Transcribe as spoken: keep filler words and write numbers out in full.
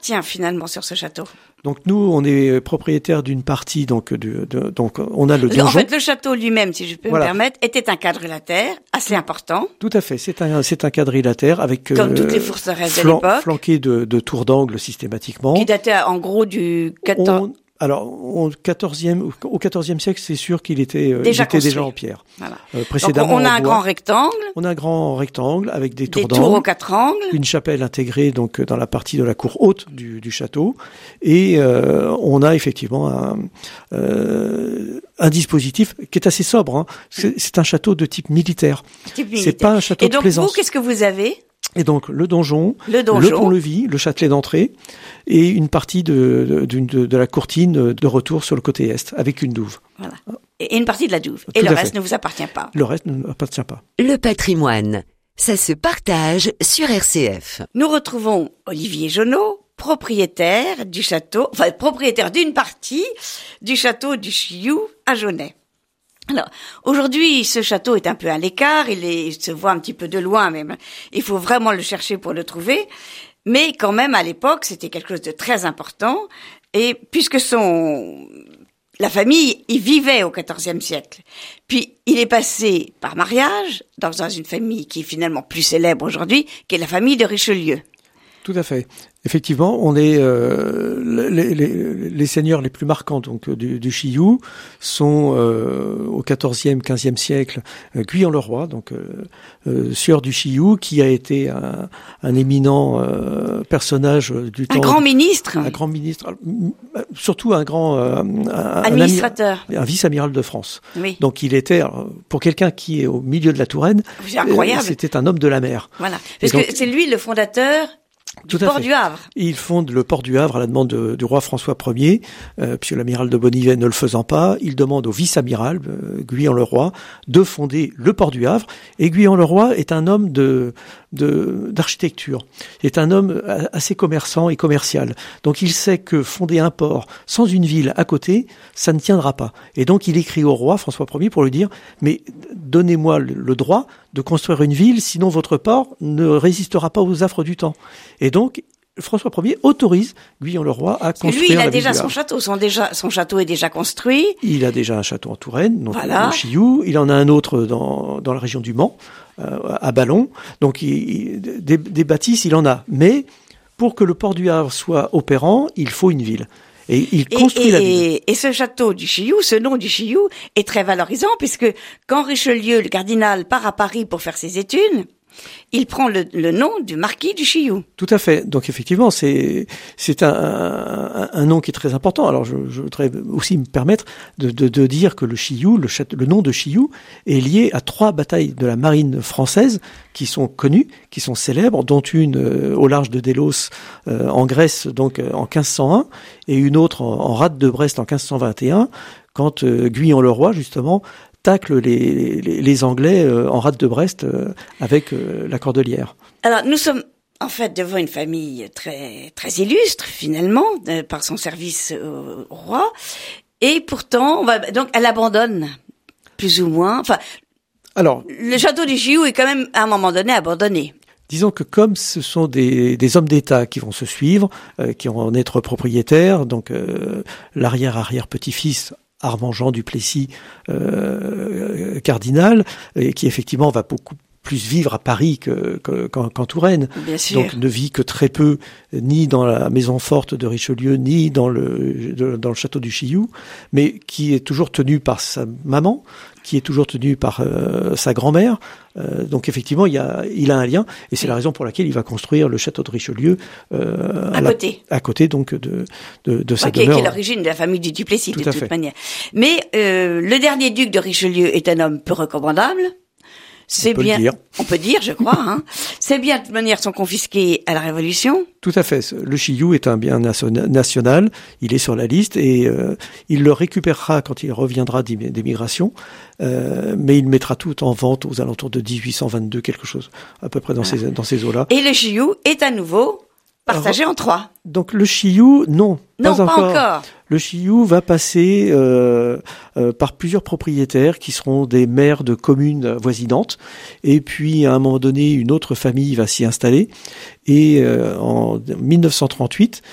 appartient finalement sur ce château? Donc nous, on est propriétaire d'une partie, donc de, de donc on a le donjon. En fait, le château lui-même, si je peux voilà. me permettre, était un quadrilatère assez important. Tout à fait, c'est un c'est un quadrilatère avec comme euh, toutes les forteresses flan- de l'époque, flanqué de, de tours d'angle systématiquement. Qui datait en gros du quatorze. On, Alors, au quatorzième, au quatorzième siècle, c'est sûr qu'il était, euh, déjà, il était déjà en pierre. Voilà. Euh, précédemment, donc, on a un bois. grand rectangle. On a un grand rectangle avec des tours des d'angle. tours aux quatre angles. Une chapelle intégrée, donc, dans la partie de la cour haute du, du château. Et, euh, on a effectivement un, euh, un dispositif qui est assez sobre, hein. C'est, c'est un château de type militaire. Type militaire. C'est pas un château Et donc, de plaisance. vous, qu'est-ce que vous avez? Et donc, le donjon, le, donjon. le pont-levis, le châtelet d'entrée, et une partie de, de, de, de la courtine de retour sur le côté est, avec une douve. Voilà. Et une partie de la douve. Et Tout le reste fait. ne vous appartient pas. Le reste ne appartient pas. Le patrimoine, ça se partage sur R C F. Nous retrouvons Olivier Jonot, propriétaire du château, enfin, propriétaire d'une partie du château du Chioux à Jonay. Alors, aujourd'hui, ce château est un peu à l'écart, il, est, il se voit un petit peu de loin même. Il faut vraiment le chercher pour le trouver. Mais quand même, à l'époque, c'était quelque chose de très important. Et puisque son, la famille y vivait au quatorzième siècle. Puis, il est passé par mariage dans une famille qui est finalement plus célèbre aujourd'hui, qui est la famille de Richelieu. Tout à fait. Effectivement, on est euh, les, les, les seigneurs les plus marquants donc du, du Chioux sont euh, au quatorzième, quinzième siècle euh, Guyon-le-Roi, donc euh, euh, sieur du Chioux, qui a été un, un éminent euh, personnage du un temps. Un grand ministre. Un grand ministre, surtout un grand euh, un, administrateur, un, un vice-amiral de France. Oui. Donc il était, alors, pour quelqu'un qui est au milieu de la Touraine, c'est incroyable. Euh, c'était un homme de la mer. Voilà, parce donc, que c'est lui le fondateur. Du Tout port à fait. du Havre. Il fonde le port du Havre à la demande de, du roi François Ier, euh, puisque l'amiral de Bonnivet ne le faisant pas, il demande au vice-amiral, euh, Guyon-le-Roi, de fonder le port du Havre. Et Guyon-le-Roi est un homme de, de, d'architecture. Il est un homme assez commerçant et commercial. Donc il sait que fonder un port sans une ville à côté, ça ne tiendra pas. Et donc il écrit au roi François Ier pour lui dire, mais donnez-moi le, le droit de construire une ville, sinon votre port ne résistera pas aux affres du temps. Et donc, François Ier autorise Guyon-le-Roi à construire lui, il a la déjà ville du son Havre. château. Son, déjà, son château est déjà construit. Il a déjà un château en Touraine, donc voilà. au Chioux. Il en a un autre dans, dans la région du Mans, euh, à Ballon. Donc, il, il, des, des bâtisses, il en a. Mais pour que le port du Havre soit opérant, il faut une ville. Et il construit et, et, la ville. Et ce château du Chioux, ce nom du Chioux, est très valorisant, puisque quand Richelieu, le cardinal, part à Paris pour faire ses études, il prend le, le nom du marquis du Chioux. Tout à fait. Donc effectivement, c'est c'est un, un, un nom qui est très important. Alors je, je voudrais aussi me permettre de, de, de dire que le Chioux, le, château, le nom de Chioux, est lié à trois batailles de la marine française qui sont connues, qui sont célèbres, dont une euh, au large de Délos euh, en Grèce, donc euh, en quinze cent un, et une autre en, en rade de Brest en quinze cent vingt et un, quand euh, Guyon-le-Roi justement tacle les, les, les Anglais euh, en rade de Brest euh, avec euh, la Cordelière. Alors nous sommes en fait devant une famille très très illustre finalement euh, par son service au, au roi, et pourtant on va, donc elle abandonne plus ou moins. Enfin, alors le château du Chioux est quand même à un moment donné abandonné. Disons que comme ce sont des, des hommes d'État qui vont se suivre, euh, qui vont en être propriétaires, donc euh, l'arrière-arrière-petit-fils Armand Jean du Plessis, euh, cardinal, et qui effectivement va beaucoup plus vivre à Paris que, que, qu'en, qu'en Touraine. Bien sûr. Donc ne vit que très peu, ni dans la maison forte de Richelieu, ni dans le, de, dans le château du Chioux, mais qui est toujours tenu par sa maman, qui est toujours tenu par euh, sa grand-mère. Euh, donc effectivement, il, y a, il a un lien, et c'est oui. la raison pour laquelle il va construire le château de Richelieu euh, à, à côté, la, à côté donc de de, de sa okay, demeure. Qui est l'origine de la famille du Duplessis Tout de toute fait. manière. Mais euh, le dernier duc de Richelieu est un homme peu recommandable. C'est on bien, peut le dire. on peut dire, je crois. Hein. Ces biens, de toute manière, sont confisqués à la Révolution. Tout à fait. Le Chioux est un bien national. Il est sur la liste et euh, il le récupérera quand il reviendra d'émigration. Euh, mais il mettra tout en vente aux alentours de dix-huit cent vingt-deux, quelque chose, à peu près dans voilà. ces dans ces eaux-là. Et le Chioux est à nouveau partagé Alors, en trois. Donc le Chioux, non, non, pas, pas encore. encore. Le Chioux va passer euh, euh, par plusieurs propriétaires qui seront des maires de communes voisinantes. Et puis, à un moment donné, une autre famille va s'y installer. Et euh, en mille neuf cent trente-huit,